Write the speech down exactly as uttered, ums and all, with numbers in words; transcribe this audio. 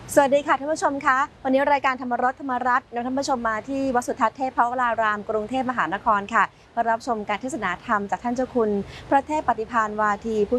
สวัสดีค่ะท่านผู้ชมคะวันนี้รายการธรรมรสธรรมรัตน์นำท่านผู้ชมมาที่วัดสุทัศน์เทพพระวรารามกรุงเทพมหานครค่ะเพื่อรับชมการเทศนาธรรมจากท่านเจ้าคุณพระเทพปฏิภาณวาทีผู้